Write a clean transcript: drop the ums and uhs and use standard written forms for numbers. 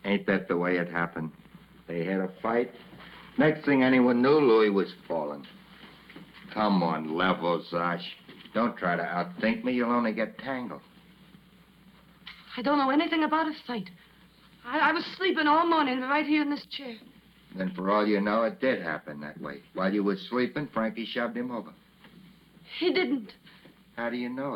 Ain't that the way it happened? They had a fight. Next thing anyone knew, Louis was falling. Come on, level, Zosh. Don't try to outthink me. You'll only get tangled. I don't know anything about a fight. I was sleeping all morning right here in this chair. Then for all you know, it did happen that way. While you were sleeping, Frankie shoved him over. He didn't. How do you know?